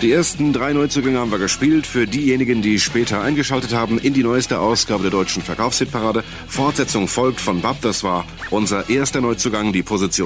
Die ersten 3 Neuzugänge haben wir gespielt. Für diejenigen, die später eingeschaltet haben, in die neueste Ausgabe der deutschen Verkaufshitparade. Fortsetzung folgt von Bab. Das war unser erster Neuzugang, die Position